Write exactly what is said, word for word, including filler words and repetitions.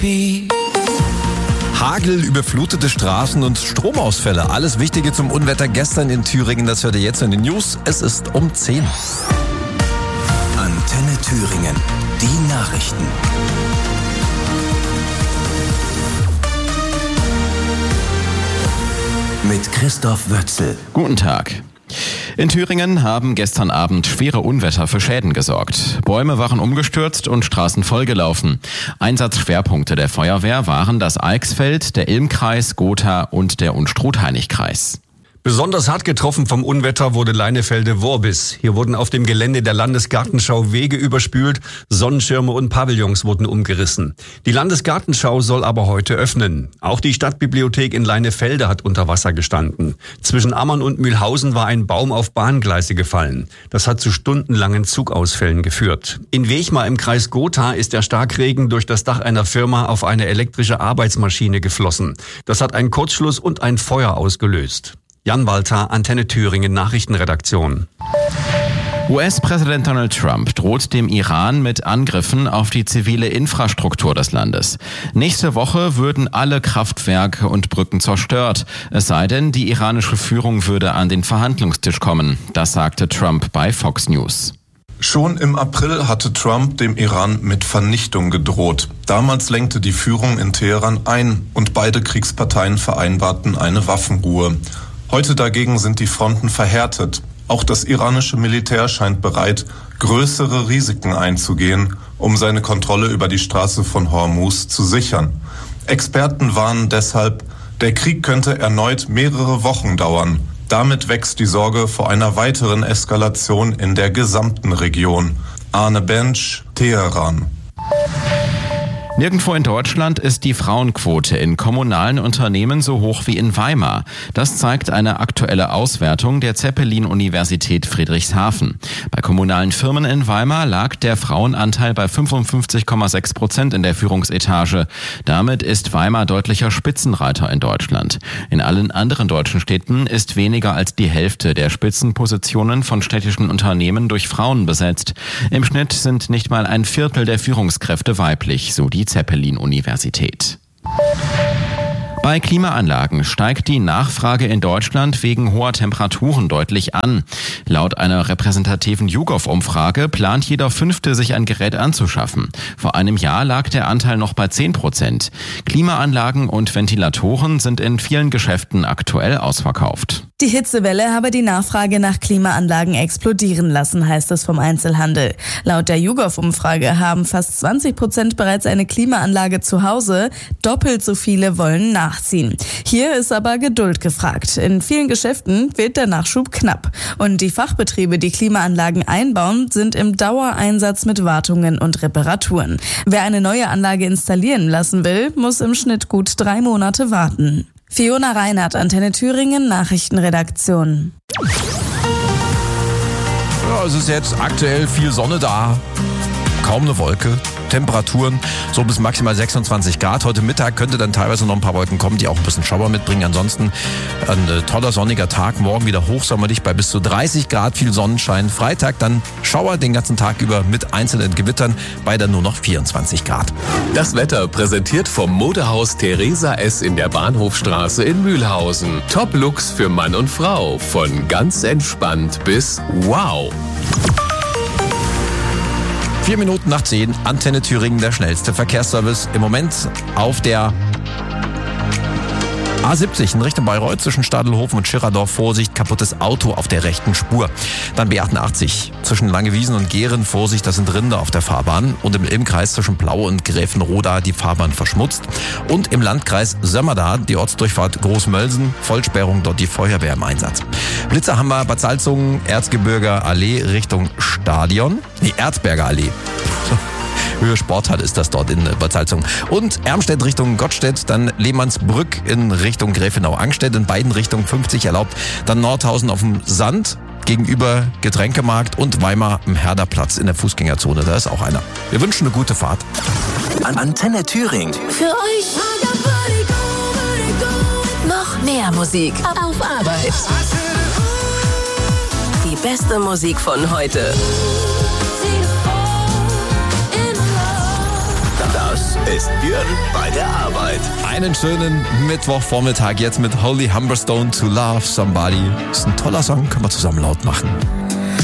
Hagel, überflutete Straßen und Stromausfälle. Alles Wichtige zum Unwetter gestern in Thüringen, das hört ihr jetzt in den News. Es ist um zehn. Antenne Thüringen, die Nachrichten. Mit Christoph Wötzel. Guten Tag. In Thüringen haben gestern Abend schwere Unwetter für Schäden gesorgt. Bäume waren umgestürzt und Straßen vollgelaufen. Einsatzschwerpunkte der Feuerwehr waren das Eichsfeld, der Ilmkreis, Gotha und der Unstrut-Heinig-Kreis. Besonders hart getroffen vom Unwetter wurde Leinefelde-Worbis. Hier wurden auf dem Gelände der Landesgartenschau Wege überspült, Sonnenschirme und Pavillons wurden umgerissen. Die Landesgartenschau soll aber heute öffnen. Auch die Stadtbibliothek in Leinefelde hat unter Wasser gestanden. Zwischen Ammern und Mühlhausen war ein Baum auf Bahngleise gefallen. Das hat zu stundenlangen Zugausfällen geführt. In Wechmar im Kreis Gotha ist der Starkregen durch das Dach einer Firma auf eine elektrische Arbeitsmaschine geflossen. Das hat einen Kurzschluss und ein Feuer ausgelöst. Jan Walter, Antenne Thüringen Nachrichtenredaktion. U S-Präsident Donald Trump droht dem Iran mit Angriffen auf die zivile Infrastruktur des Landes. Nächste Woche würden alle Kraftwerke und Brücken zerstört. Es sei denn, die iranische Führung würde an den Verhandlungstisch kommen. Das sagte Trump bei Fox News. Schon im April hatte Trump dem Iran mit Vernichtung gedroht. Damals lenkte die Führung in Teheran ein und beide Kriegsparteien vereinbarten eine Waffenruhe. Heute dagegen sind die Fronten verhärtet. Auch das iranische Militär scheint bereit, größere Risiken einzugehen, um seine Kontrolle über die Straße von Hormuz zu sichern. Experten warnen deshalb, der Krieg könnte erneut mehrere Wochen dauern. Damit wächst die Sorge vor einer weiteren Eskalation in der gesamten Region. Arne Bench, Teheran. Nirgendwo in Deutschland ist die Frauenquote in kommunalen Unternehmen so hoch wie in Weimar. Das zeigt eine aktuelle Auswertung der Zeppelin-Universität Friedrichshafen. Bei kommunalen Firmen in Weimar lag der Frauenanteil bei fünfundfünfzig Komma sechs Prozent in der Führungsetage. Damit ist Weimar deutlicher Spitzenreiter in Deutschland. In allen anderen deutschen Städten ist weniger als die Hälfte der Spitzenpositionen von städtischen Unternehmen durch Frauen besetzt. Im Schnitt sind nicht mal ein Viertel der Führungskräfte weiblich, so die Zeppelin-Universität. Bei Klimaanlagen steigt die Nachfrage in Deutschland wegen hoher Temperaturen deutlich an. Laut einer repräsentativen YouGov-Umfrage plant jeder Fünfte, sich ein Gerät anzuschaffen. Vor einem Jahr lag der Anteil noch bei zehn Prozent. Klimaanlagen und Ventilatoren sind in vielen Geschäften aktuell ausverkauft. Die Hitzewelle habe die Nachfrage nach Klimaanlagen explodieren lassen, heißt es vom Einzelhandel. Laut der YouGov-Umfrage haben fast zwanzig Prozent bereits eine Klimaanlage zu Hause. Doppelt so viele wollen nachziehen. Hier ist aber Geduld gefragt. In vielen Geschäften wird der Nachschub knapp. Und die Fachbetriebe, die Klimaanlagen einbauen, sind im Dauereinsatz mit Wartungen und Reparaturen. Wer eine neue Anlage installieren lassen will, muss im Schnitt gut drei Monate warten. Fiona Reinhardt, Antenne Thüringen, Nachrichtenredaktion. Ja, es ist jetzt aktuell viel Sonne da, kaum eine Wolke. Temperaturen so bis maximal sechsundzwanzig Grad. Heute Mittag könnte dann teilweise noch ein paar Wolken kommen, die auch ein bisschen Schauer mitbringen. Ansonsten ein toller sonniger Tag. Morgen wieder hochsommerlich bei bis zu dreißig Grad, viel Sonnenschein. Freitag dann Schauer den ganzen Tag über mit einzelnen Gewittern bei dann nur noch vierundzwanzig Grad. Das Wetter präsentiert vom Modehaus Theresa S. in der Bahnhofstraße in Mühlhausen. Top-Looks für Mann und Frau. Von ganz entspannt bis wow. Vier Minuten nach zehn, Antenne Thüringen, der schnellste Verkehrsservice. Im Moment auf der A siebzig in Richtung Bayreuth zwischen Stadelhofen und Schirradorf. Vorsicht, kaputtes Auto auf der rechten Spur. Dann B achtundachtzig zwischen Langewiesen und Gehren. Vorsicht, das sind Rinder auf der Fahrbahn. Und im Ilmkreis zwischen Plaue und Gräfenroda die Fahrbahn verschmutzt. Und im Landkreis Sömmerda die Ortsdurchfahrt Großmölsen. Vollsperrung, dort die Feuerwehr im Einsatz. Blitzer haben wir Bad Salzungen, Erzgebirger Allee Richtung Stadion. Nee, Erzberger Allee. Höhe Sporthalle ist das dort in Bad Salzungen. Und Ermstedt Richtung Gottstedt, dann Lehmannsbrück in Richtung Gräfenau-Angstedt, in beiden Richtungen fünfzig erlaubt. Dann Nordhausen auf dem Sand gegenüber Getränkemarkt und Weimar am Herderplatz in der Fußgängerzone. Da ist auch einer. Wir wünschen eine gute Fahrt. Antenne Thüringen. Für euch noch mehr Musik auf Arbeit. Die beste Musik von heute. Das ist Björn bei der Arbeit. Einen schönen Mittwochvormittag jetzt mit Holy Humberstone to Love Somebody. Ist ein toller Song, können wir zusammen laut machen.